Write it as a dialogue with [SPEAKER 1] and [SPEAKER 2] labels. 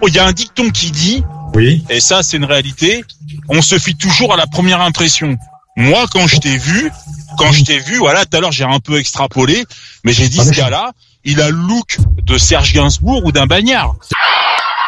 [SPEAKER 1] il y a un dicton qui dit,
[SPEAKER 2] Oui.
[SPEAKER 1] et ça c'est une réalité, on se fie toujours à la première impression. Moi, quand je t'ai vu, voilà, tout à l'heure j'ai un peu extrapolé, mais j'ai dit ce gars-là, il a le look de Serge Gainsbourg ou d'un Bagnard.